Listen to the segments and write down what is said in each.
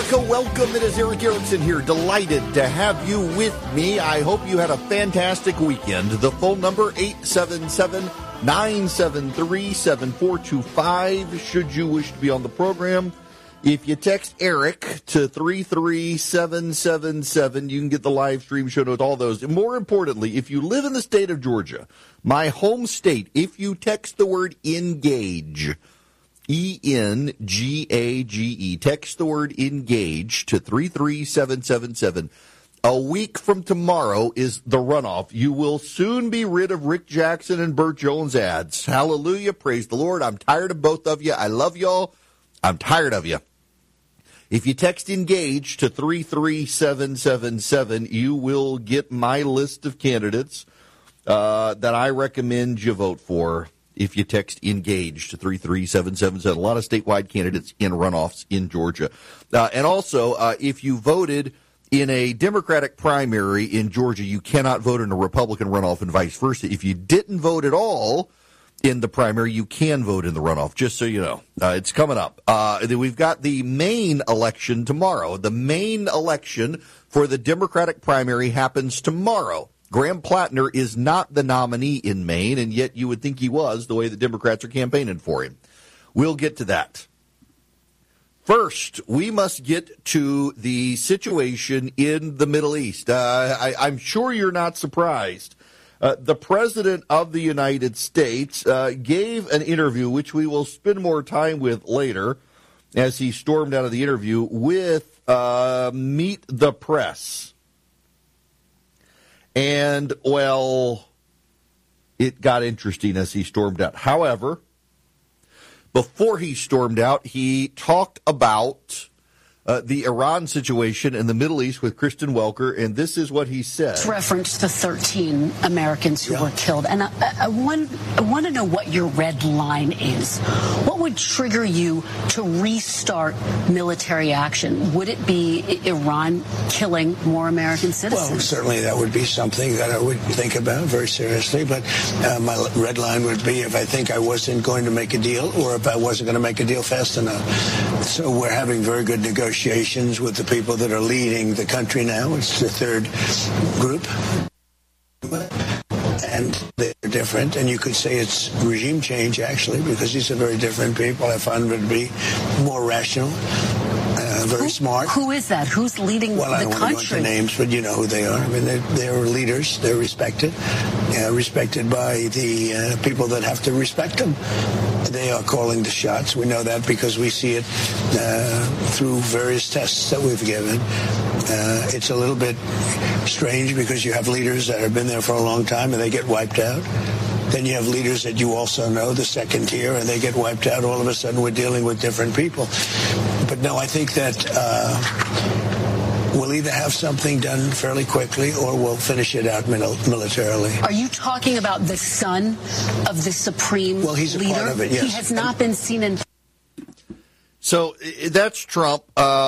America, welcome. It is Eric Erickson here. Delighted to have you with me. I hope you had a fantastic weekend. The phone number, 877-973-7425, should you wish to be on the program. If you text Eric to 33777, you can get the live stream show notes, all those. And more importantly, if you live in the state of Georgia, my home state, if you text the word engage, E-N-G-A-G-E, text the word engage to 33777. A week from tomorrow is the runoff. You will soon be rid of Rick Jackson and Burt Jones ads. Hallelujah. Praise the Lord. I'm tired of both of you. I love y'all. I'm tired of you. If you text engage to 33777, you will get my list of candidates that I recommend you vote for. If you text engage to 33777, a lot of statewide candidates in runoffs in Georgia. And also, if you voted in a Democratic primary in Georgia, you cannot vote in a Republican runoff and vice versa. If you didn't vote at all in the primary, you can vote in the runoff, just so you know. It's coming up. We've got the Maine election tomorrow. The Maine election for the Democratic primary happens tomorrow. Graham Plattner is not the nominee in Maine, and yet you would think he was, the way the Democrats are campaigning for him. We'll get to that. First, we must get to the situation in the Middle East. I'm sure you're not surprised. The President of the United States gave an interview, which we will spend more time with later, as he stormed out of the interview, with Meet the Press. And, well, it got interesting as he stormed out. However, before he stormed out, he talked about the Iran situation in the Middle East with Kristen Welker, and this is what he said. It's referenced the 13 Americans who were killed, and I want to know what your red line is. What would trigger you to restart military action? Would it be Iran killing more American citizens? Well, certainly that would be something that I would think about very seriously, but my red line would be if I think I wasn't going to make a deal or if I wasn't going to make a deal fast enough. So we're having very good negotiations with the people that are leading the country now. It's the third group. And they're different, and you could say it's regime change, actually, because these are very different people. I find them to be more rational, very smart. Who is that? Who's leading the country? Well, I don't want to go into names, but you know who they are. I mean, they're leaders. They're respected by the people that have to respect them. They are calling the shots. We know that because we see it through various tests that we've given. It's a little bit strange because you have leaders that have been there for a long time and they get wiped out. Then you have leaders that you also know, the second tier, and they get wiped out. All of a sudden we're dealing with different people. But no, I think that we'll either have something done fairly quickly or we'll finish it out militarily. Are you talking about the son of the supreme leader? Well, he's a part of it, yes. He has not been seen in... So that's Trump.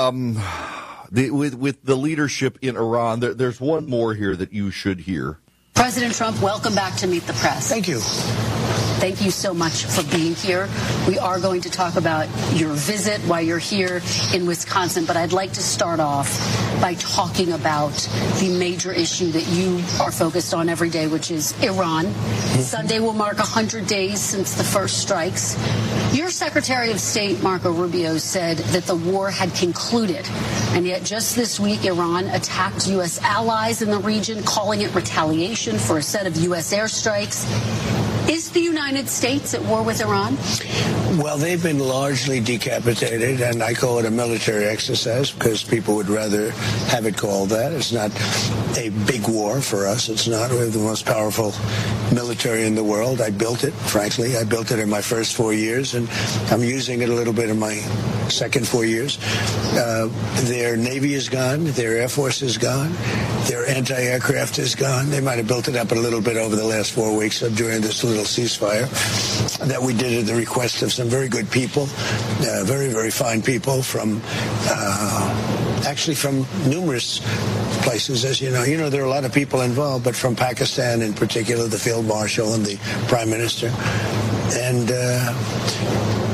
With the leadership in Iran, there's one more here that you should hear. President Trump, welcome back to Meet the Press. Thank you. Thank you so much for being here. We are going to talk about your visit while you're here in Wisconsin, but I'd like to start off by talking about the major issue that you are focused on every day, which is Iran. Mm-hmm. Sunday will mark 100 days since the first strikes. Your Secretary of State, Marco Rubio, said that the war had concluded, and yet just this week, Iran attacked U.S. allies in the region, calling it retaliation for a set of U.S. airstrikes. Is the United States at war with Iran? Well, they've been largely decapitated, and I call it a military exercise because people would rather have it called that. It's not a big war for us. It's not. We have the most powerful military in the world. I built it, frankly. I built it in my first 4 years, and I'm using it a little bit in my second 4 years. Their Navy is gone. Their Air Force is gone. Their anti-aircraft is gone. They might have built it up a little bit over the last 4 weeks during this little ceasefire that we did at the request of some very good people, very, very fine people from actually from numerous places, as you know. You know, there are a lot of people involved, but from Pakistan in particular, the Field Marshal and the Prime Minister. And we're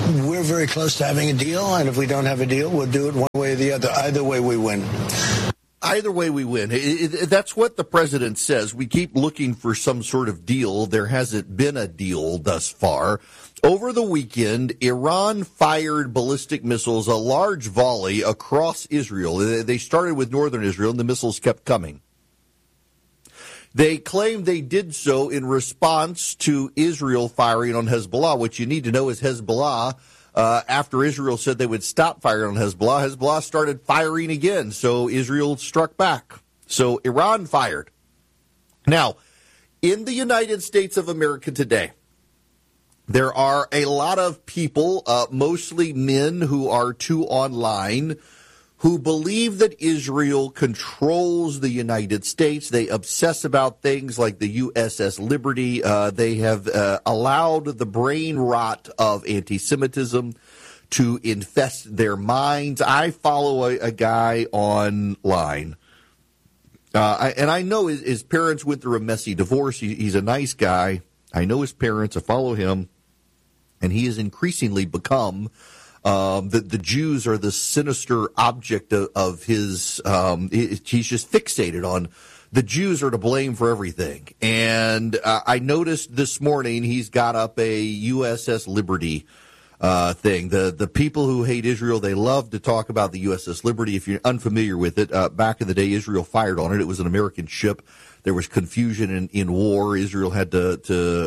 very close to having a deal, and if we don't have a deal, we'll do it one way or the other. Either way, we win. Either way, we win. That's what the president says. We keep looking for some sort of deal. There hasn't been a deal thus far. Over the weekend, Iran fired ballistic missiles, a large volley across Israel. They started with northern Israel, and the missiles kept coming. They claim they did so in response to Israel firing on Hezbollah. What you need to know is Hezbollah, after Israel said they would stop firing on Hezbollah, Hezbollah started firing again. So Israel struck back. So Iran fired. Now, in the United States of America today, there are a lot of people, mostly men who are too online, who believe that Israel controls the United States. They obsess about things like the USS Liberty. They have allowed the brain rot of anti-Semitism to infest their minds. I follow a guy online, and I know his parents went through a messy divorce. He's a nice guy. I know his parents. I follow him, and he has increasingly become the Jews are the sinister object of his. He's just fixated on the Jews are to blame for everything. And I noticed this morning he's got up a USS Liberty thing. The people who hate Israel, they love to talk about the USS Liberty. If you're unfamiliar with it, back in the day, Israel fired on it. It was an American ship. There was confusion in war. Israel had it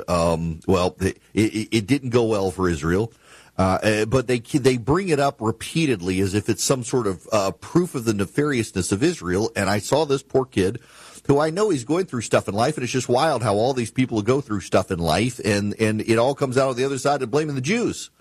didn't go well for Israel. But they bring it up repeatedly as if it's some sort of proof of the nefariousness of Israel. And I saw this poor kid who I know he's going through stuff in life, and it's just wild how all these people go through stuff in life, and it all comes out on the other side of blaming the Jews.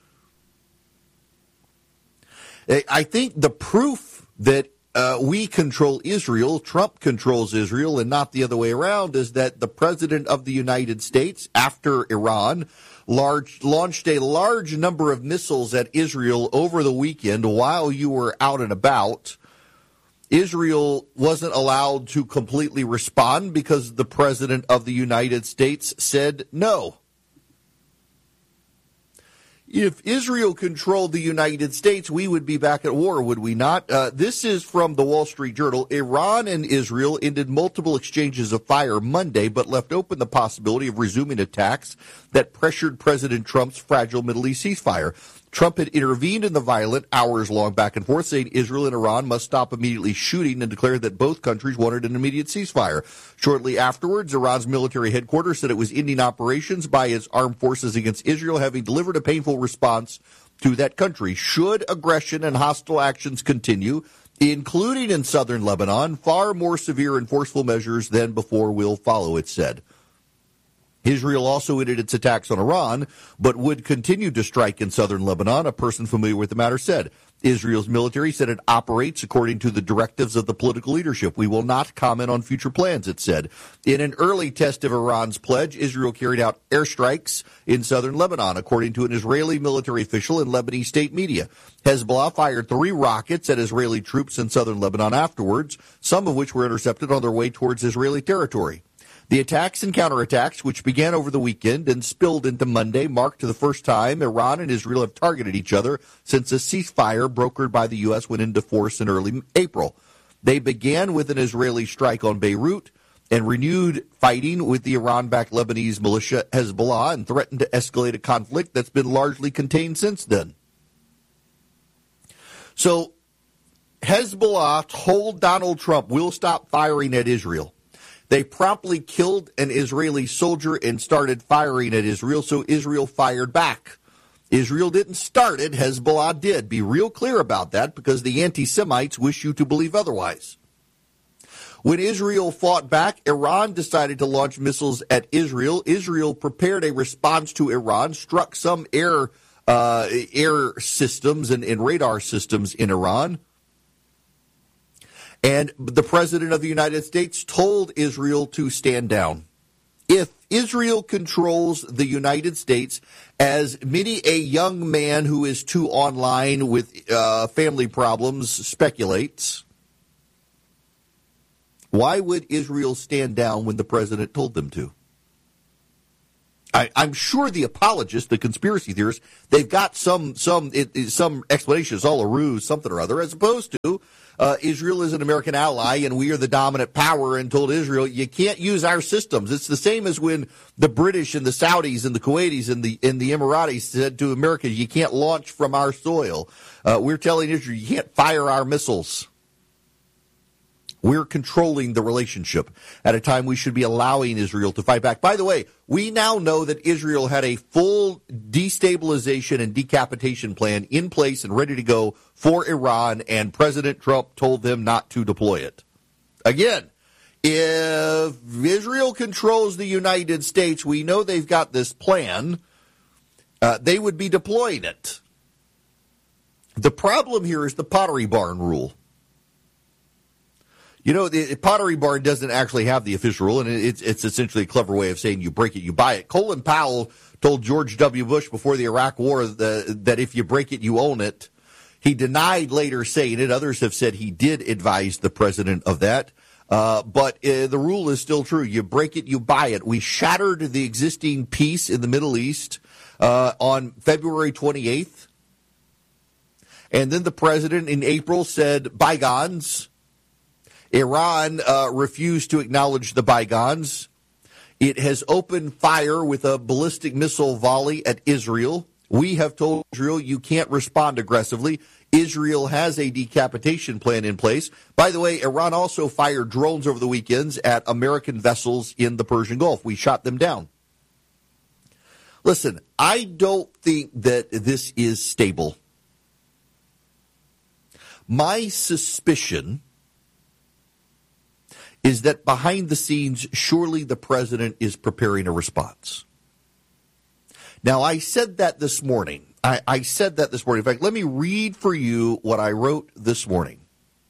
I think the proof that we control Israel, Trump controls Israel, and not the other way around, is that the president of the United States, after Iran, launched a large number of missiles at Israel over the weekend while you were out and about. Israel wasn't allowed to completely respond because the president of the United States said no. If Israel controlled the United States, we would be back at war, would we not? This is from the Wall Street Journal. Iran and Israel ended multiple exchanges of fire Monday, but left open the possibility of resuming attacks that pressured President Trump's fragile Middle East ceasefire. Trump had intervened in the violent, hours-long back and forth, saying Israel and Iran must stop immediately shooting, and declared that both countries wanted an immediate ceasefire. Shortly afterwards, Iran's military headquarters said it was ending operations by its armed forces against Israel, having delivered a painful response to that country. Should aggression and hostile actions continue, including in southern Lebanon, far more severe and forceful measures than before will follow, it said. Israel also ended its attacks on Iran, but would continue to strike in southern Lebanon, a person familiar with the matter said. Israel's military said it operates according to the directives of the political leadership. We will not comment on future plans, it said. In an early test of Iran's pledge, Israel carried out airstrikes in southern Lebanon, according to an Israeli military official in Lebanese state media. Hezbollah fired 3 rockets at Israeli troops in southern Lebanon afterwards, some of which were intercepted on their way towards Israeli territory. The attacks and counterattacks, which began over the weekend and spilled into Monday, marked the first time Iran and Israel have targeted each other since a ceasefire brokered by the U.S. went into force in early April. They began with an Israeli strike on Beirut and renewed fighting with the Iran-backed Lebanese militia Hezbollah, and threatened to escalate a conflict that's been largely contained since then. So Hezbollah told Donald Trump, we'll stop firing at Israel. They promptly killed an Israeli soldier and started firing at Israel, so Israel fired back. Israel didn't start it, Hezbollah did. Be real clear about that, because the anti-Semites wish you to believe otherwise. When Israel fought back, Iran decided to launch missiles at Israel. Israel prepared a response to Iran, struck some air systems and radar systems in Iran. And the president of the United States told Israel to stand down. If Israel controls the United States, as many a young man who is too online with family problems speculates, why would Israel stand down when the president told them to? I'm sure the apologists, the conspiracy theorists, they've got some explanation. It's all a ruse, something or other, as opposed to Israel is an American ally and we are the dominant power and told Israel, you can't use our systems. It's the same as when the British and the Saudis and the Kuwaitis and the Emiratis said to America, you can't launch from our soil. We're telling Israel, you can't fire our missiles. We're controlling the relationship at a time we should be allowing Israel to fight back. By the way, we now know that Israel had a full destabilization and decapitation plan in place and ready to go for Iran, and President Trump told them not to deploy it. Again, if Israel controls the United States, we know they've got this plan. They would be deploying it. The problem here is the Pottery Barn rule. You know, the Pottery Barn doesn't actually have the official rule, and it's essentially a clever way of saying you break it, you buy it. Colin Powell told George W. Bush before the Iraq War that if you break it, you own it. He denied later saying it. Others have said he did advise the president of that. But the rule is still true. You break it, you buy it. We shattered the existing peace in the Middle East on February 28th. And then the president in April said bygones. Iran refused to acknowledge the bygones. It has opened fire with a ballistic missile volley at Israel. We have told Israel you can't respond aggressively. Israel has a decapitation plan in place. By the way, Iran also fired drones over the weekends at American vessels in the Persian Gulf. We shot them down. Listen, I don't think that this is stable. My suspicion is that behind the scenes, surely the president is preparing a response. Now, I said that this morning. I said that this morning. In fact, let me read for you what I wrote this morning.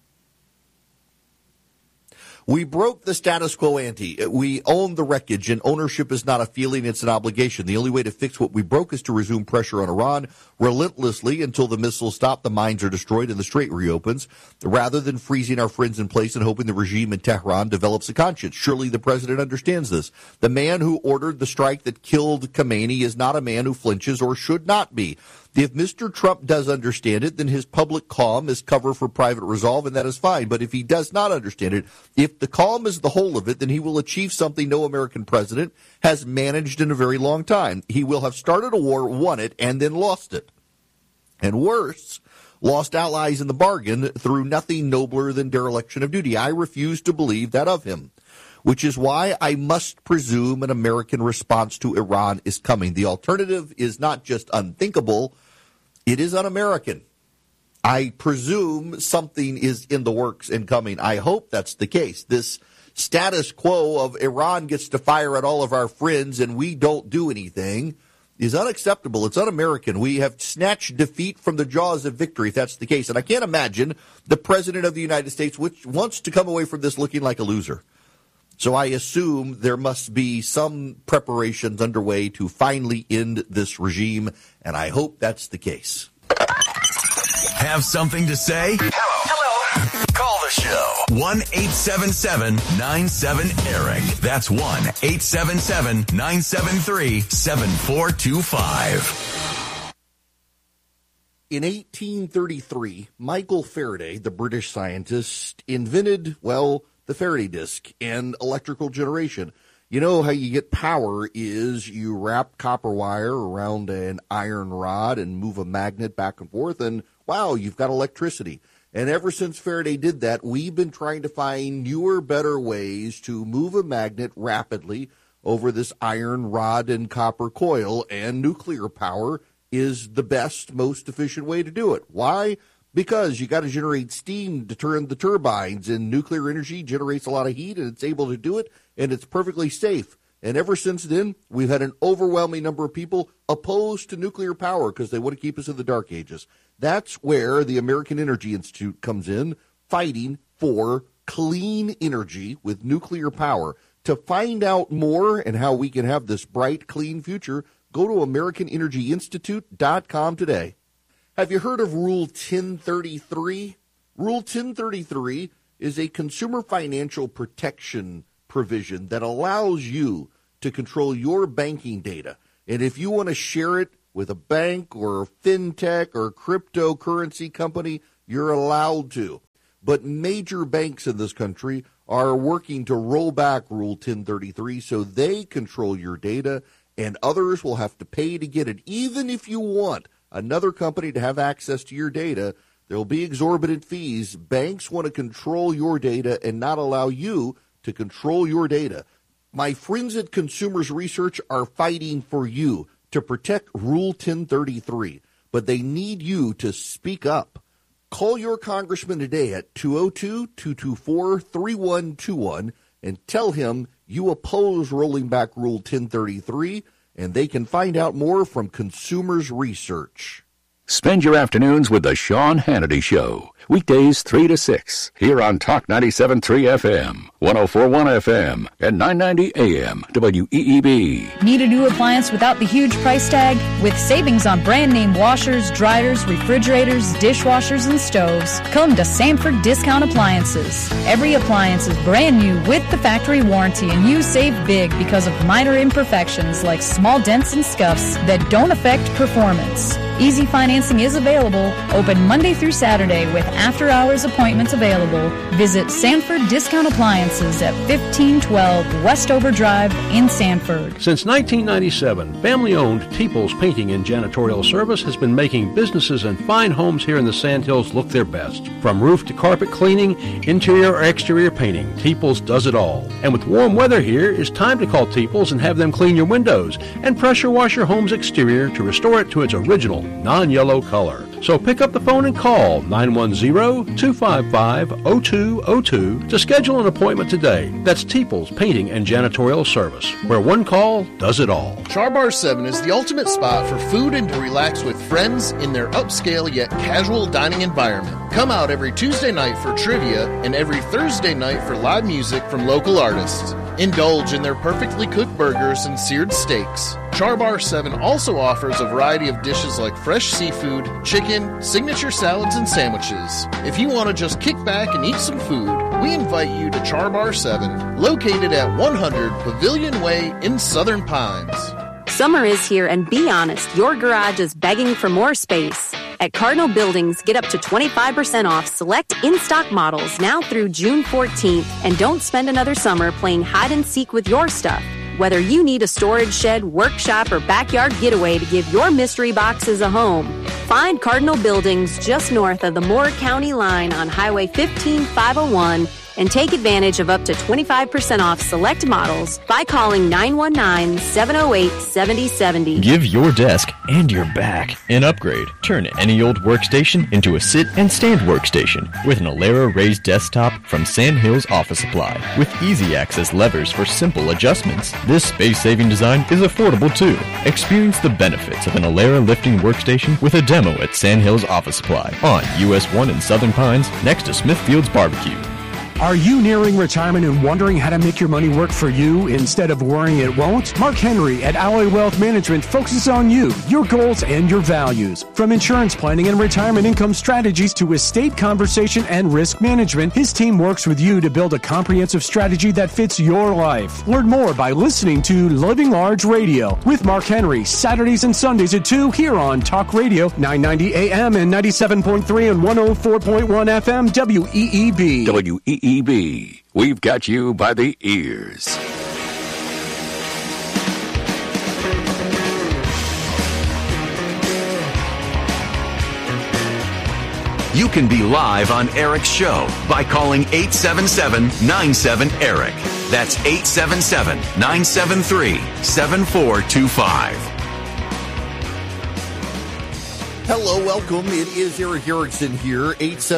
We broke the status quo ante. We own the wreckage, and ownership is not a feeling, it's an obligation. The only way to fix what we broke is to resume pressure on Iran relentlessly until the missiles stop, the mines are destroyed, and the strait reopens, rather than freezing our friends in place and hoping the regime in Tehran develops a conscience. Surely the president understands this. The man who ordered the strike that killed Khamenei is not a man who flinches or should not be. If Mr. Trump does understand it, then his public calm is cover for private resolve, and that is fine. But if he does not understand it, if the calm is the whole of it, then he will achieve something no American president has managed in a very long time. He will have started a war, won it, and then lost it. And worse, lost allies in the bargain through nothing nobler than dereliction of duty. I refuse to believe that of him, which is why I must presume an American response to Iran is coming. The alternative is not just unthinkable, it is un-American. I presume something is in the works and coming. I hope that's the case. This status quo of Iran gets to fire at all of our friends and we don't do anything is unacceptable. It's un-American. We have snatched defeat from the jaws of victory if that's the case. And I can't imagine the president of the United States which wants to come away from this looking like a loser. So I assume there must be some preparations underway to finally end this regime, and I hope that's the case. Have something to say? Hello. Call the show. 1-877-97-ERIC. That's 1-877-973-7425. In 1833, Michael Faraday, the British scientist, invented, well, the Faraday disc and electrical generation. You know how you get power is you wrap copper wire around an iron rod and move a magnet back and forth, and wow, you've got electricity. And ever since Faraday did that, we've been trying to find newer, better ways to move a magnet rapidly over this iron rod and copper coil, and nuclear power is the best, most efficient way to do it. Why? Because you got to generate steam to turn the turbines, and nuclear energy generates a lot of heat, and it's able to do it, and it's perfectly safe. And ever since then, we've had an overwhelming number of people opposed to nuclear power because they want to keep us in the dark ages. That's where the American Energy Institute comes in, fighting for clean energy with nuclear power. To find out more and how we can have this bright, clean future, go to AmericanEnergyInstitute.com today. Have you heard of Rule 1033? Rule 1033 is a consumer financial protection provision that allows you to control your banking data. And if you want to share it with a bank or a fintech or a cryptocurrency company, you're allowed to. But major banks in this country are working to roll back Rule 1033 so they control your data, and others will have to pay to get it. Even if you want another company to have access to your data, there will be exorbitant fees. Banks want to control your data and not allow you to control your data. My friends at Consumers Research are fighting for you to protect Rule 1033, but they need you to speak up. Call your congressman today at 202-224-3121 and tell him you oppose rolling back Rule 1033, and they can find out more from Consumers Research. Spend your afternoons with the Sean Hannity Show. Weekdays 3 to 6 here on Talk 97.3 FM, 104.1 FM, and 990 AM WEEB. Need a new appliance without the huge price tag? With savings on brand name washers, dryers, refrigerators, dishwashers, and stoves, come to Sanford Discount Appliances. Every appliance is brand new with the factory warranty, and you save big because of minor imperfections like small dents and scuffs that don't affect performance. Easy financing is available, open Monday through Saturday with after-hours appointments available. Visit Sanford Discount Appliances at 1512 Westover Drive in Sanford. Since 1997, family-owned Teeples Painting and Janitorial Service has been making businesses and fine homes here in the Sandhills look their best. From roof to carpet cleaning, interior or exterior painting, Teeples does it all. And with warm weather here, it's time to call Teeples and have them clean your windows and pressure wash your home's exterior to restore it to its original non-yellow color. So pick up the phone and call 910-255-0202 to schedule an appointment today. That's Teeples Painting and Janitorial Service, where one call does it all. Char Bar 7 is the ultimate spot for food and to relax with friends in their upscale yet casual dining environment. Come out every Tuesday night for trivia and every Thursday night for live music from local artists. Indulge in their perfectly cooked burgers and seared steaks. Char Bar 7 also offers a variety of dishes like fresh seafood, chicken, signature salads, and sandwiches. If you want to just kick back and eat some food, we invite you to Char Bar 7, located at 100 Pavilion Way in Southern Pines. Summer is here, and be honest, your garage is begging for more space. At Cardinal Buildings, get up to 25% off select in-stock models now through June 14th, and don't spend another summer playing hide and seek with your stuff. Whether you need a storage shed, workshop, or backyard getaway to give your mystery boxes a home, find Cardinal Buildings just north of the Moore County line on Highway 15501 and take advantage of up to 25% off select models by calling 919-708-7070. Give your desk and your back an upgrade. Turn any old workstation into a sit and stand workstation with an Alera raised desktop from Sandhills Office Supply. With easy access levers for simple adjustments, this space-saving design is affordable too. Experience the benefits of an Alera lifting workstation with a demo at Sandhills Office Supply on US 1 in Southern Pines next to Smithfield's Barbecue. Are you nearing retirement and wondering how to make your money work for you instead of worrying it won't? Mark Henry at Alloy Wealth Management focuses on you, your goals, and your values. From insurance planning and retirement income strategies to estate conversation and risk management, his team works with you to build a comprehensive strategy that fits your life. Learn more by listening to Living Large Radio with Mark Henry, Saturdays and Sundays at 2 here on Talk Radio, 990 AM and 97.3 and 104.1 FM WEEB. WEEB. We've got you by the ears. You can be live on Eric's show by calling 877-97-ERIC. That's 877-973-7425. Hello, welcome. It is Eric Erickson here,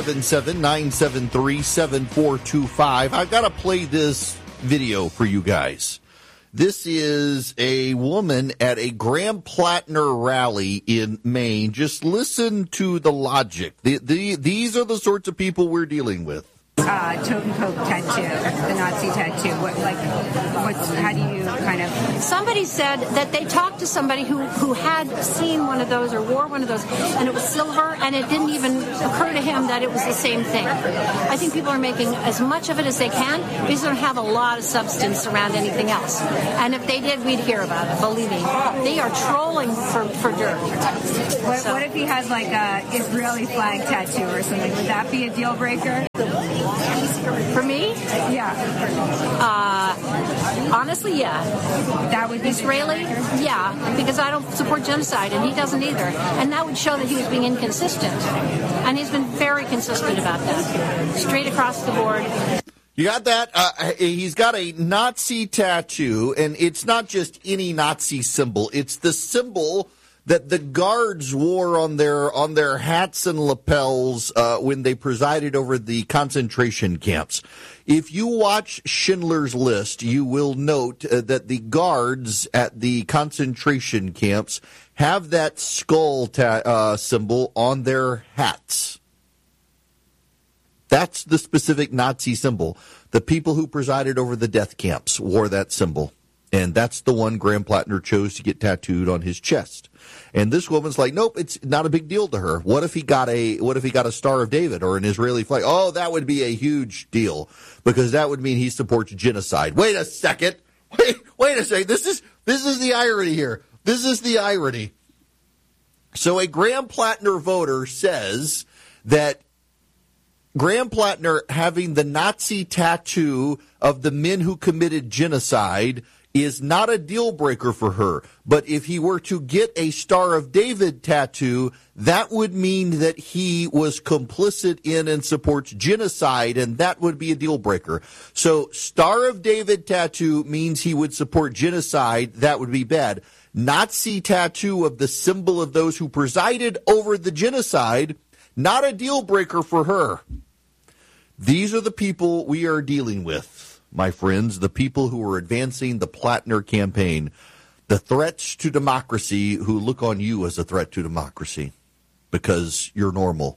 877-973-7425. I've got to play this video for you guys. This is a woman at a Graham Plattner rally in Maine. Just listen to the logic. These are the sorts of people we're dealing with. totem pole tattoo, the Nazi tattoo? How do you kind of... Somebody said that they talked to somebody who had seen one of those or wore one of those, and it was silver, and it didn't even occur to him that it was the same thing. I think people are making as much of it as they can because they don't have a lot of substance around anything else. And if they did, we'd hear about it, believe me. They are trolling for dirt. What if he has like a Israeli flag tattoo or something? Would that be a deal breaker? For me? Yeah. Honestly, yeah. That would be Israeli? Yeah, because I don't support genocide, and he doesn't either. And that would show that he was being inconsistent. And he's been very consistent about that. Straight across the board. You got that? He's got a Nazi tattoo, and it's not just any Nazi symbol. It's the symbol that the guards wore on their hats and lapels when they presided over the concentration camps. If you watch Schindler's List, you will note that the guards at the concentration camps have that skull symbol on their hats. That's the specific Nazi symbol. The people who presided over the death camps wore that symbol. And that's the one Graham Plattner chose to get tattooed on his chest. And this woman's like, nope, it's not a big deal to her. What if he got a Star of David or an Israeli flag? Oh, that would be a huge deal because that would mean he supports genocide. Wait a second. Wait a second. This is the irony here. This is the irony. So a Graham Plattner voter says that Graham Plattner having the Nazi tattoo of the men who committed genocide is not a deal breaker for her. But if he were to get a Star of David tattoo, that would mean that he was complicit in and supports genocide, and that would be a deal breaker. So Star of David tattoo means he would support genocide. That would be bad. Nazi tattoo of the symbol of those who presided over the genocide, not a deal breaker for her. These are the people we are dealing with, my friends, the people who are advancing the Plattner campaign, the threats to democracy who look on you as a threat to democracy because you're normal.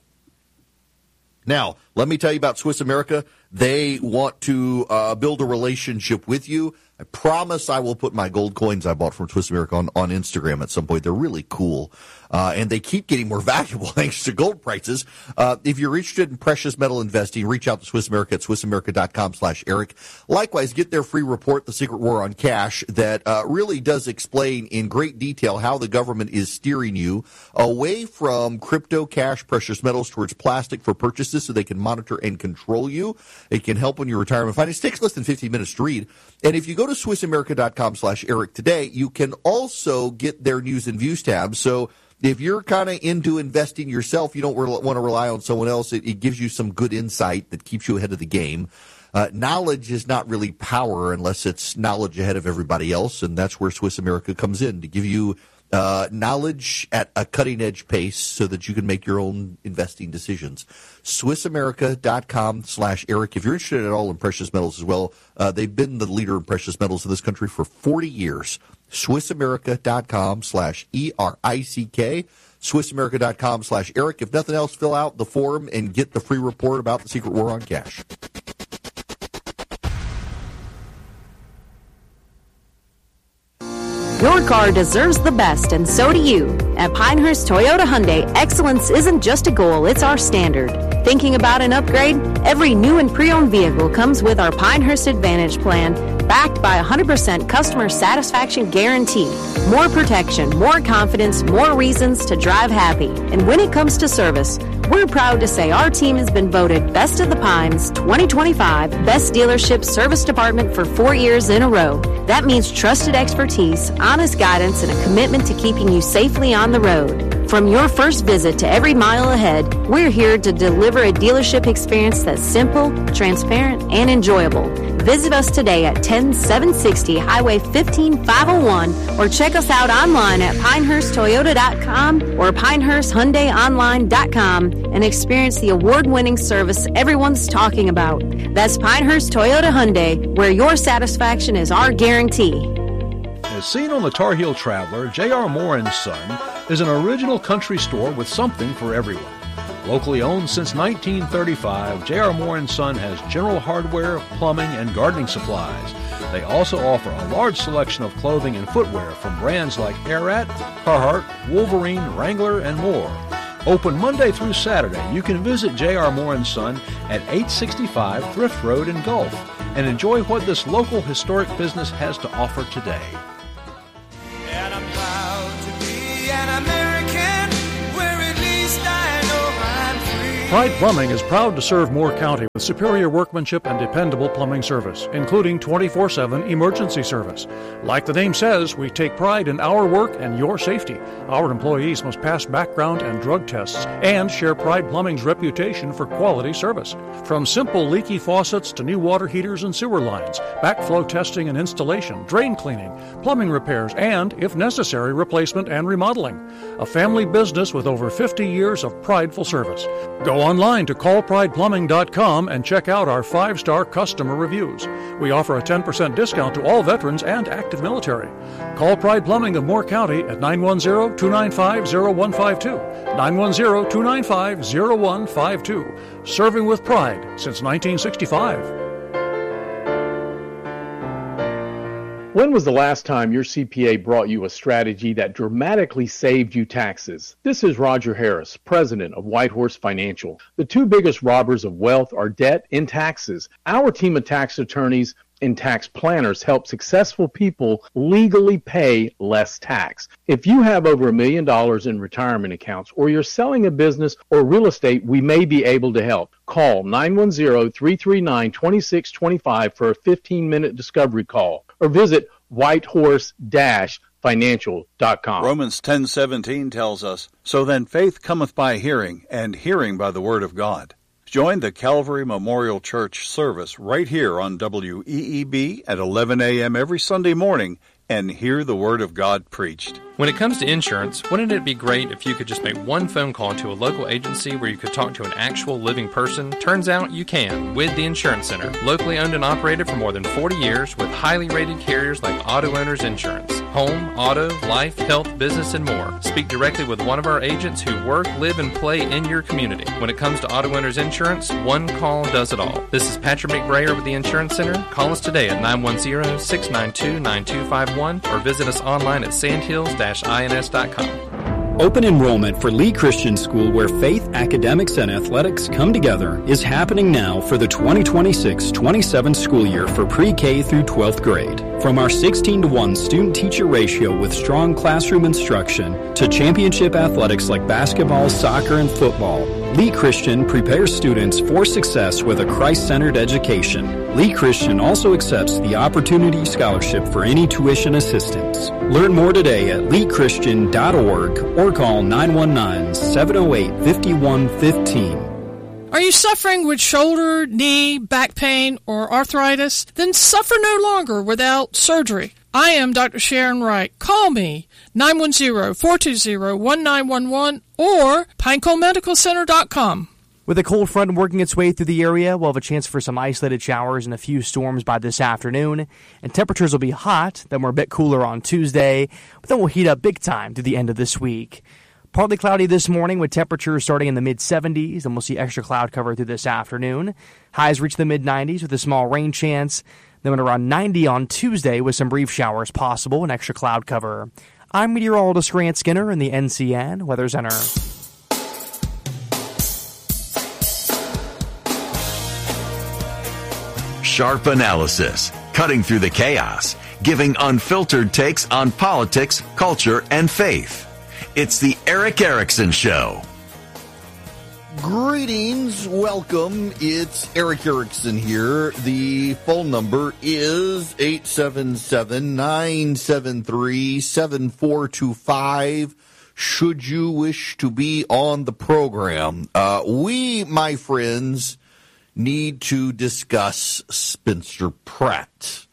Now, let me tell you about Swiss America. They want to build a relationship with you. I promise I will put my gold coins I bought from Swiss America on Instagram at some point. They're really cool. And they keep getting more valuable thanks to gold prices. If you're interested in precious metal investing, reach out to Swiss America at SwissAmerica.com/Eric. Likewise, get their free report, The Secret War on Cash, that really does explain in great detail how the government is steering you away from crypto, cash, precious metals towards plastic for purchases so they can monitor and control you. It can help on your retirement finance. It takes less than 15 minutes to read. And if you go to SwissAmerica.com/Eric today, you can also get their news and views tab. So if you're kind of into investing yourself, you don't want to rely on someone else. It gives you some good insight that keeps you ahead of the game. Knowledge is not really power unless it's knowledge ahead of everybody else, and that's where Swiss America comes in to give you knowledge at a cutting-edge pace so that you can make your own investing decisions. SwissAmerica.com/Eric. If you're interested at all in precious metals as well, they've been the leader in precious metals in this country for 40 years. SwissAmerica.com/ERICK. SwissAmerica.com/Eric. If nothing else, fill out the form and get the free report about the secret war on cash. Your car deserves the best, and so do you. At Pinehurst Toyota Hyundai, excellence isn't just a goal, it's our standard. Thinking about an upgrade? Every new and pre-owned vehicle comes with our Pinehurst Advantage plan, backed by 100% customer satisfaction guarantee. More protection, more confidence, more reasons to drive happy. And when it comes to service, we're proud to say our team has been voted Best of the Pines 2025 Best Dealership Service Department for 4 years in a row. That means trusted expertise, honest guidance, and a commitment to keeping you safely on the road. From your first visit to every mile ahead, we're here to deliver a dealership experience that's simple, transparent, and enjoyable. Visit us today at 10760 Highway 15501 or check us out online at PinehurstToyota.com or PinehurstHyundaiOnline.com and experience the award-winning service everyone's talking about. That's Pinehurst Toyota Hyundai, where your satisfaction is our guarantee. As seen on the Tar Heel Traveler, J.R. Moore & Son is an original country store with something for everyone. Locally owned since 1935, J.R. Moore & Son has general hardware, plumbing, and gardening supplies. They also offer a large selection of clothing and footwear from brands like Arat, Carhartt, Wolverine, Wrangler, and more. Open Monday through Saturday, you can visit J.R. Moore & Son at 865 Thrift Road in Gulf and enjoy what this local historic business has to offer today. And I'm proud to be an American, where at least I know I'm free. Pride Plumbing is proud to serve Moore County with superior workmanship and dependable plumbing service, including 24/7 emergency service. Like the name says, we take pride in our work and your safety. Our employees must pass background and drug tests and share Pride Plumbing's reputation for quality service. From simple leaky faucets to new water heaters and sewer lines, backflow testing and installation, drain cleaning, plumbing repairs, and, if necessary, replacement and remodeling. A family business with over 50 years of prideful service. Go online to callprideplumbing.com and check out our 5-star customer reviews. We offer a 10% discount to all veterans and active military. Call Pride Plumbing of Moore County at 910-295-0152. 910-295-0152. Serving with pride since 1965. When was the last time your CPA brought you a strategy that dramatically saved you taxes? This is Roger Harris, president of Whitehorse Financial. The two biggest robbers of wealth are debt and taxes. Our team of tax attorneys and tax planners help successful people legally pay less tax. If you have over $1 million in retirement accounts, or you're selling a business or real estate, we may be able to help. Call 910-339-2625 for a 15-minute discovery call, or visit whitehorse-financial.com. Romans 10:17 tells us, "So then faith cometh by hearing, and hearing by the word of God." Join the Calvary Memorial Church service right here on WEEB at 11 a.m. every Sunday morning and hear the Word of God preached. When it comes to insurance, wouldn't it be great if you could just make one phone call to a local agency where you could talk to an actual living person? Turns out you can with the Insurance Center, locally owned and operated for more than 40 years with highly rated carriers like Auto Owners Insurance. Home, auto, life, health, business, and more. Speak directly with one of our agents who work, live, and play in your community. When it comes to Auto Owners Insurance, one call does it all. This is Patrick McBrayer with the Insurance Center. Call us today at 910-692-9251 or visit us online at sandhills-ins.com. Open enrollment for Lee Christian School, where faith, academics, and athletics come together, is happening now for the 2026-27 school year for pre-K through 12th grade. From our 16-to-1 student-teacher ratio with strong classroom instruction to championship athletics like basketball, soccer, and football, Lee Christian prepares students for success with a Christ-centered education. Lee Christian also accepts the Opportunity Scholarship for any tuition assistance. Learn more today at leechristian.org or call 919-708-5115. Are you suffering with shoulder, knee, back pain, or arthritis? Then suffer no longer without surgery. I am Dr. Sharon Wright. Call me, 910-420-1911 or PineConeMedicalCenter.com. With a cold front working its way through the area, we'll have a chance for some isolated showers and a few storms by this afternoon. And temperatures will be hot, then we're a bit cooler on Tuesday, but then we'll heat up big time through the end of this week. Partly cloudy this morning with temperatures starting in the mid-70s, and we'll see extra cloud cover through this afternoon. Highs reach the mid-90s with a small rain chance. Then around 90 on Tuesday with some brief showers possible and extra cloud cover. I'm meteorologist Grant Skinner in the NCN Weather Center. Sharp analysis, cutting through the chaos, giving unfiltered takes on politics, culture, and faith. It's the Eric Erickson Show. Greetings, welcome. It's Eric Erickson here. The phone number is 877-973-7425. Should you wish to be on the program, we, my friends, need to discuss Spencer Pratt.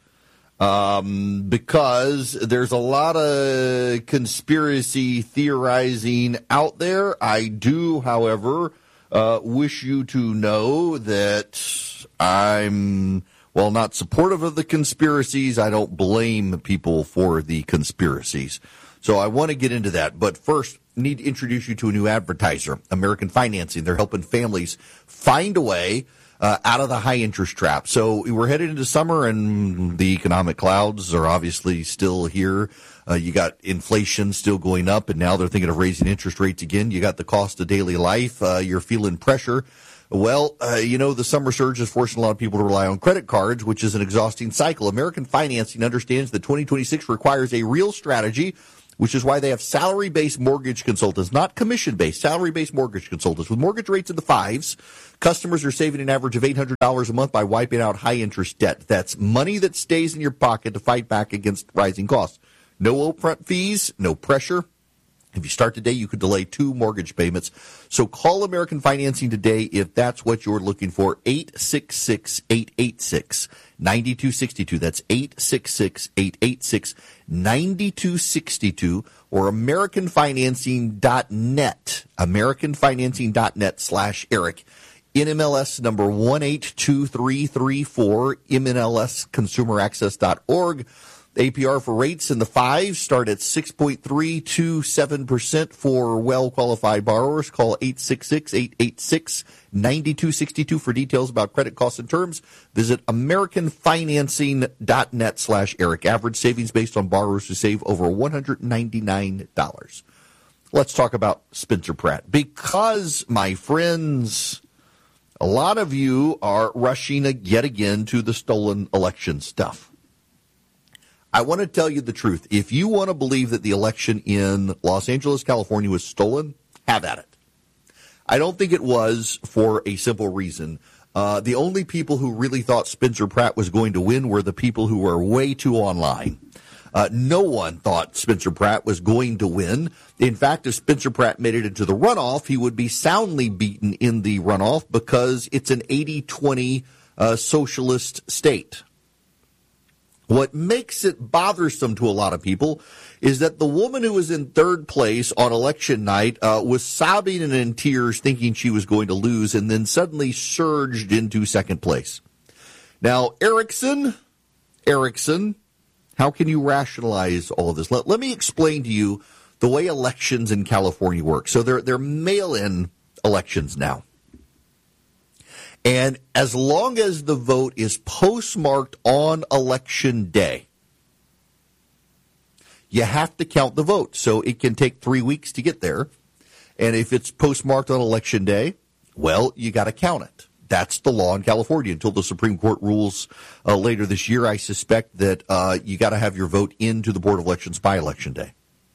Because there's a lot of conspiracy theorizing out there. I do, however, wish you to know that I'm, while not supportive of the conspiracies, I don't blame people for the conspiracies. So I want to get into that. But first, I need to introduce you to a new advertiser, American Financing. They're helping families find a way out of the high interest trap. So we're headed into summer, and the economic clouds are obviously still here. You got inflation still going up, and now they're thinking of raising interest rates again. You got the cost of daily life. You're feeling pressure. Well, the summer surge is forcing a lot of people to rely on credit cards, which is an exhausting cycle. American Financing understands that 2026 requires a real strategy, which is why they have salary-based mortgage consultants, not commission-based, salary-based mortgage consultants. With mortgage rates in the fives, customers are saving an average of $800 a month by wiping out high-interest debt. That's money that stays in your pocket to fight back against rising costs. No upfront fees, no pressure. If you start today, you could delay 2 mortgage payments. So call American Financing today if that's what you're looking for. 866-886-9262. That's 866-886-9262 or AmericanFinancing.net. AmericanFinancing.net/Eric. NMLS number 182334, MNLSConsumerAccess.org. APR for rates in the 5s start at 6.327% for well-qualified borrowers. Call 866-886-9262 for details about credit costs and terms. Visit AmericanFinancing.net/Eric. Average savings based on borrowers who save over $199. Let's talk about Spencer Pratt. Because, my friends, a lot of you are rushing yet again to the stolen election stuff. I want to tell you the truth. If you want to believe that the election in Los Angeles, California was stolen, have at it. I don't think it was for a simple reason. The only people who really thought Spencer Pratt was going to win were the people who were way too online. No one thought Spencer Pratt was going to win. In fact, if Spencer Pratt made it into the runoff, he would be soundly beaten in the runoff because it's an 80-20 socialist state. What makes it bothersome to a lot of people is that the woman who was in third place on election night was sobbing and in tears thinking she was going to lose and then suddenly surged into second place. Now, Erickson, how can you rationalize all of this? Let me explain to you the way elections in California work. So they're mail-in elections now. And as long as the vote is postmarked on election day, you have to count the vote. So it can take 3 weeks to get there. And if it's postmarked on election day, well, you got to count it. That's the law in California until the Supreme Court rules later this year. I suspect that you got to have your vote into the Board of Elections by election day.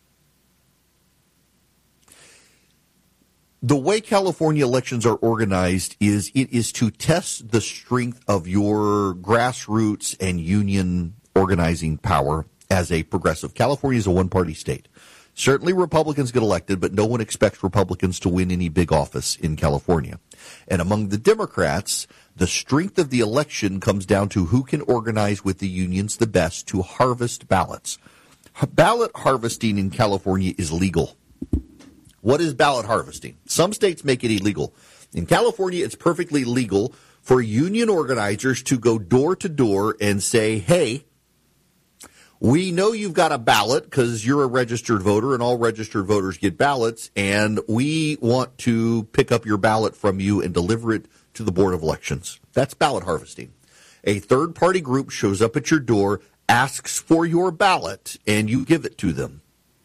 The way California elections are organized is it is to test the strength of your grassroots and union organizing power as a progressive. California is a one-party state. Certainly Republicans get elected, but no one expects Republicans to win any big office in California. And among the Democrats, the strength of the election comes down to who can organize with the unions the best to harvest ballots. Ballot harvesting in California is legal. What is ballot harvesting? Some states make it illegal. In California, it's perfectly legal for union organizers to go door to door and say, hey, we know you've got a ballot because you're a registered voter and all registered voters get ballots, and we want to pick up your ballot from you and deliver it to the Board of Elections. That's ballot harvesting. A third-party group shows up at your door, asks for your ballot, and you give it to them.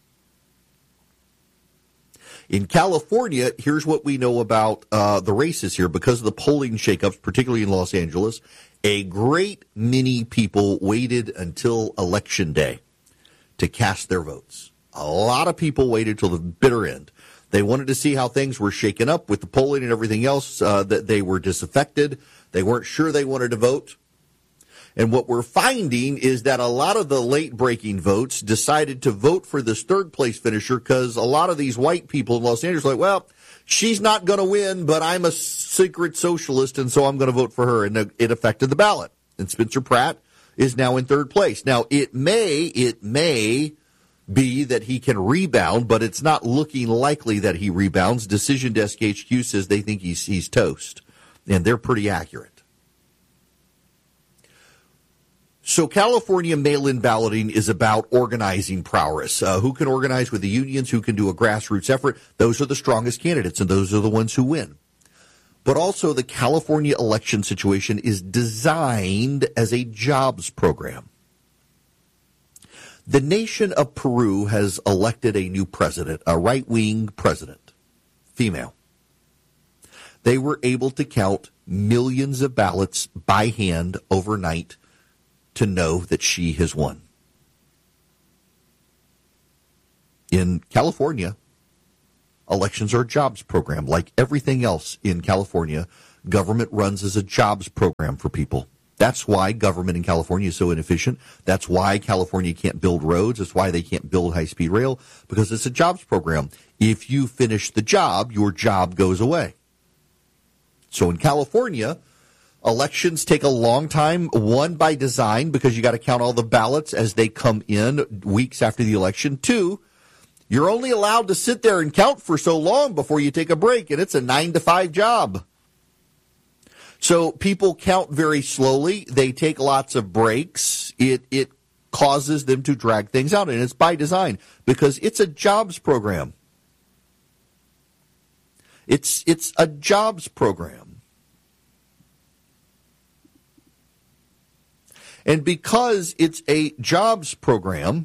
In California, here's what we know about the races here. Because of the polling shakeups, particularly in Los Angeles, a great many people waited until Election Day to cast their votes. A lot of people waited till the bitter end. They wanted to see how things were shaken up with the polling and everything else, that they were disaffected. They weren't sure they wanted to vote. And what we're finding is that a lot of the late-breaking votes decided to vote for this third-place finisher because a lot of these white people in Los Angeles are like, well, she's not going to win, but I'm a secret socialist, and so I'm going to vote for her. And it affected the ballot. And Spencer Pratt is now in third place. Now, it may be that he can rebound, but it's not looking likely that he rebounds. Decision Desk HQ says they think he's toast, and they're pretty accurate. So California mail-in balloting is about organizing prowess. Who can organize with the unions? Who can do a grassroots effort? Those are the strongest candidates, and those are the ones who win. But also the California election situation is designed as a jobs program. The nation of Peru has elected a new president, a right-wing president, female. They were able to count millions of ballots by hand overnight to know that she has won. In California, elections are a jobs program. Like everything else in California, government runs as a jobs program for people. That's why government in California is so inefficient. That's why California can't build roads. That's why they can't build high-speed rail, because it's a jobs program. If you finish the job, your job goes away. So in California, elections take a long time, one, by design, because you got to count all the ballots as they come in weeks after the election. Two, you're only allowed to sit there and count for so long before you take a break, and it's a 9-to-5 job. So people count very slowly. They take lots of breaks. It causes them to drag things out, and it's by design because it's a jobs program. It's a jobs program. And because it's a jobs program,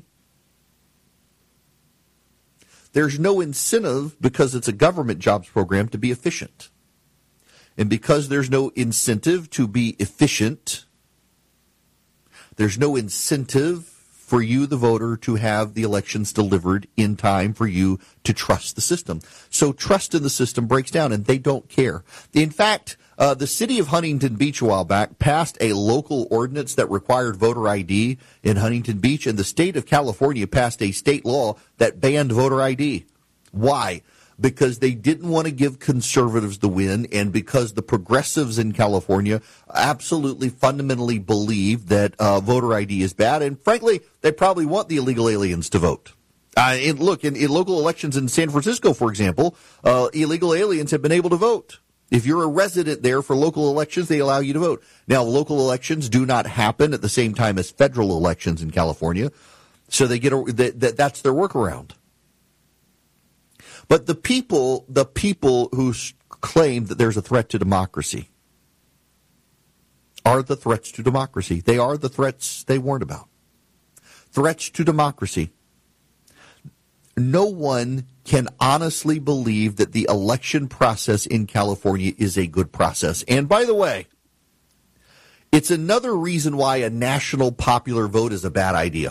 there's no incentive, because it's a government jobs program, to be efficient. And because there's no incentive to be efficient, there's no incentive for you, the voter, to have the elections delivered in time for you to trust the system. So trust in the system breaks down, and they don't care. In fact, the city of Huntington Beach a while back passed a local ordinance that required voter ID in Huntington Beach, and the state of California passed a state law that banned voter ID. Why? Because they didn't want to give conservatives the win, and because the progressives in California absolutely fundamentally believe that voter ID is bad, and frankly, they probably want the illegal aliens to vote. In local elections in San Francisco, for example, illegal aliens have been able to vote. If you're a resident there for local elections, they allow you to vote. Now, local elections do not happen at the same time as federal elections in California, so they that's their workaround. But the people who claim that there's a threat to democracy are the threats to democracy. They are the threats they warned about. Threats to democracy. No one can honestly believe that the election process in California is a good process. And by the way, it's another reason why a national popular vote is a bad idea.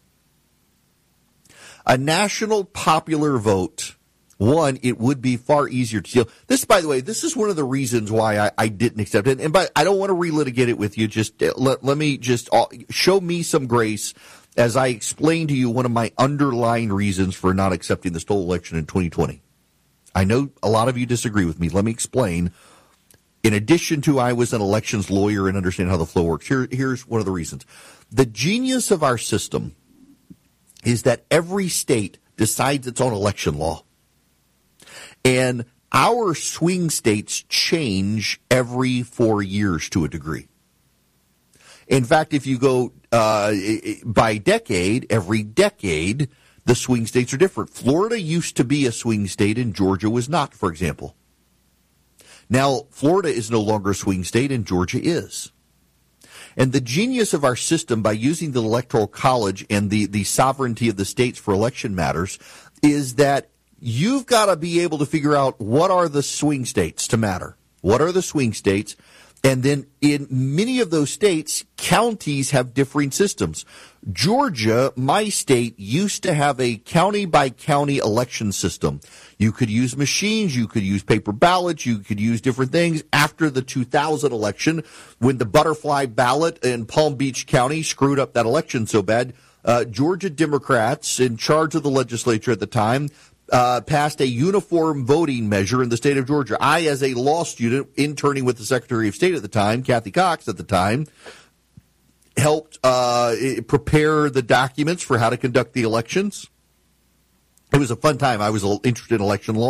A national popular vote, one, it would be far easier to deal. This, by the way, this is one of the reasons why I didn't accept it. And I don't want to relitigate it with you. Just let me just show me some grace as I explain to you one of my underlying reasons for not accepting the stolen election in 2020. I know a lot of you disagree with me. Let me explain. In addition to I was an elections lawyer and understand how the flow works, here's one of the reasons. The genius of our system is that every state decides its own election law. And our swing states change every 4 years to a degree. In fact, if you go by decade, every decade, the swing states are different. Florida used to be a swing state and Georgia was not, for example. Now, Florida is no longer a swing state and Georgia is. And the genius of our system, by using the Electoral College and the sovereignty of the states for election matters, is that you've got to be able to figure out what are the swing states to matter. What are the swing states? And then in many of those states, counties have differing systems. Georgia, my state, used to have a county-by-county election system. You could use machines, you could use paper ballots, you could use different things. After the 2000 election, when the butterfly ballot in Palm Beach County screwed up that election so bad, Georgia Democrats in charge of the legislature at the time passed a uniform voting measure in the state of Georgia. I, as a law student interning with the Secretary of State at the time, Kathy Cox at the time, helped prepare the documents for how to conduct the elections. It was a fun time. I was interested in election law.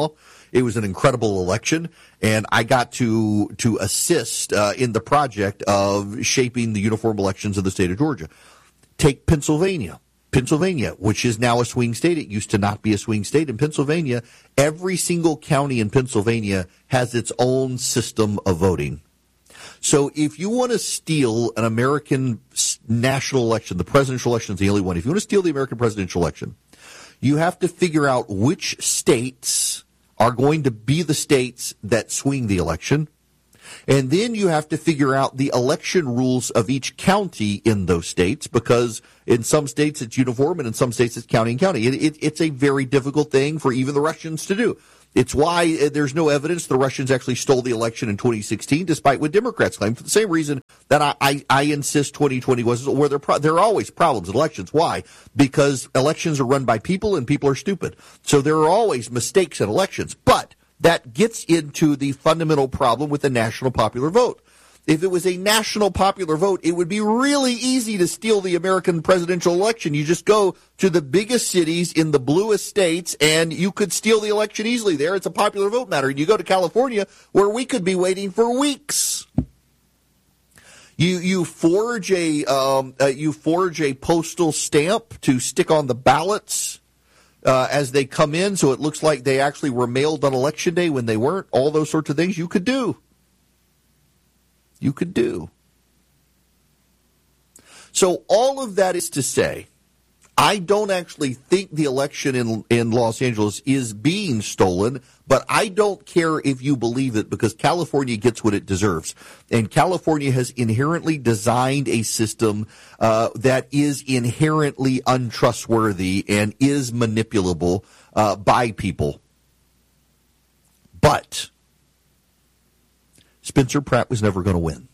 It was an incredible election, and I got to assist in the project of shaping the uniform elections of the state of Georgia. Take Pennsylvania. Pennsylvania, which is now a swing state. It used to not be a swing state. In Pennsylvania, every single county in Pennsylvania has its own system of voting. So if you want to steal an American national election, the presidential election is the only one. If you want to steal the American presidential election, you have to figure out which states are going to be the states that swing the election. And then you have to figure out the election rules of each county in those states, because in some states it's uniform and in some states it's county and county. It's a very difficult thing for even the Russians to do. It's why there's no evidence the Russians actually stole the election in 2016, despite what Democrats claim, for the same reason that I insist 2020 was, where there are always problems in elections. Why? Because elections are run by people and people are stupid. So there are always mistakes in elections. But that gets into the fundamental problem with the national popular vote. If it was a national popular vote, it would be really easy to steal the American presidential election. You just go to the biggest cities in the bluest states, and you could steal the election easily there. It's a popular vote matter. And you go to California, where we could be waiting for weeks. You forge a postal stamp to stick on the ballots as they come in, so it looks like they actually were mailed on Election Day when they weren't. All those sorts of things you could do. So all of that is to say, I don't actually think the election in Los Angeles is being stolen, but I don't care if you believe it, because California gets what it deserves. And California has inherently designed a system that is inherently untrustworthy and is manipulable by people. But Spencer Pratt was never going to win.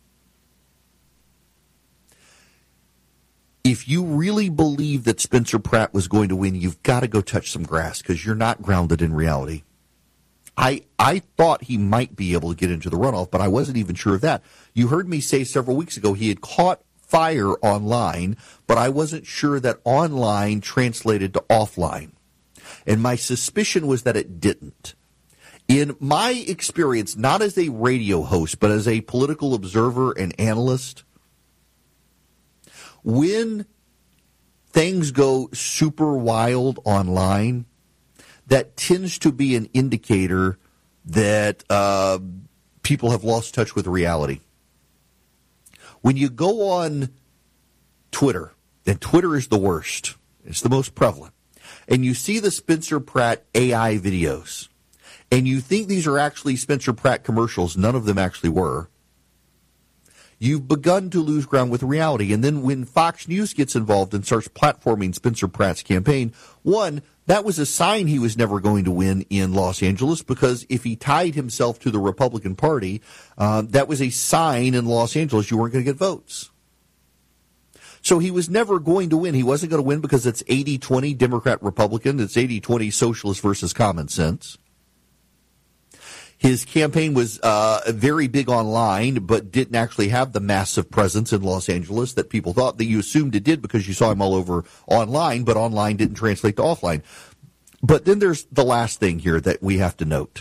If you really believe that Spencer Pratt was going to win, you've got to go touch some grass, because you're not grounded in reality. I thought he might be able to get into the runoff, but I wasn't even sure of that. You heard me say several weeks ago he had caught fire online, but I wasn't sure that online translated to offline. And my suspicion was that it didn't. In my experience, not as a radio host, but as a political observer and analyst, when things go super wild online, that tends to be an indicator that people have lost touch with reality. When you go on Twitter, and Twitter is the worst, it's the most prevalent, and you see the Spencer Pratt AI videos, and you think these are actually Spencer Pratt commercials, none of them actually were, you've begun to lose ground with reality. And then when Fox News gets involved and starts platforming Spencer Pratt's campaign, one, that was a sign he was never going to win in Los Angeles, because if he tied himself to the Republican Party, that was a sign in Los Angeles you weren't going to get votes. So he was never going to win. He wasn't going to win because it's 80-20 Democrat-Republican. It's 80-20 socialist versus common sense. His campaign was very big online, but didn't actually have the massive presence in Los Angeles that people thought. That you assumed it did because you saw him all over online, but online didn't translate to offline. But then there's the last thing here that we have to note.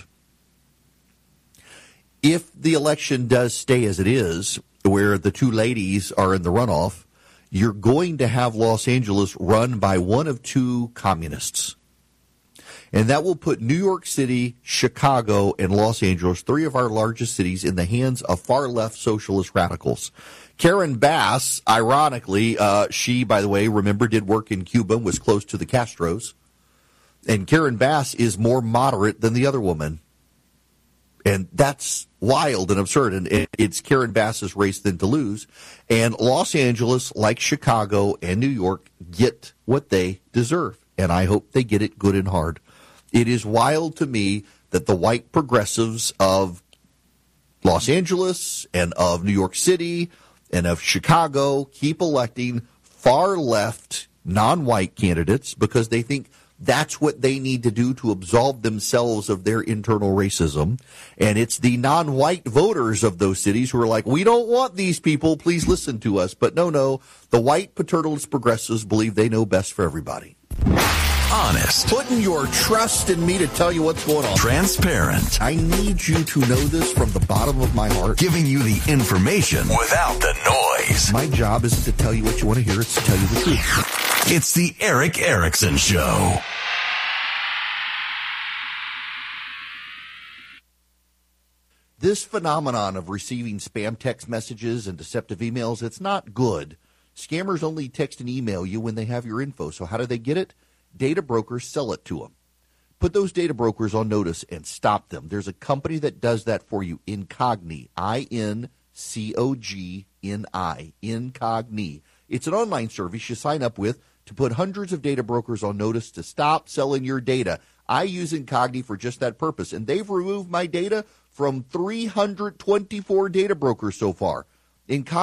If the election does stay as it is, where the two ladies are in the runoff, you're going to have Los Angeles run by one of two communists. And that will put New York City, Chicago, and Los Angeles, three of our largest cities, in the hands of far-left socialist radicals. Karen Bass, ironically, she, by the way, remember, did work in Cuba and was close to the Castros. And Karen Bass is more moderate than the other woman. And that's wild and absurd. And it's Karen Bass's race then to lose. And Los Angeles, like Chicago and New York, get what they deserve. And I hope they get it good and hard. It is wild to me that the white progressives of Los Angeles and of New York City and of Chicago keep electing far-left, non-white candidates because they think that's what they need to do to absolve themselves of their internal racism. And it's the non-white voters of those cities who are like, we don't want these people, please listen to us. But no, the white paternalist progressives believe they know best for everybody. honest. Putting your trust in me to tell you what's going on. Transparent. I need you to know this from the bottom of my heart. Giving you the information without the noise. My job isn't to tell you what you want to hear, it's to tell you the truth. It's the Eric Erickson Show. This phenomenon of receiving spam text messages and deceptive emails, it's not good. Scammers only text and email you when they have your info. So how do they get it? Data brokers sell it to them. Put those data brokers on notice and stop them. There's a company that does that for you, Incogni, Incogni, Incogni. It's an online service you sign up with to put hundreds of data brokers on notice to stop selling your data. I use Incogni for just that purpose, and they've removed my data from 324 data brokers so far. Incogni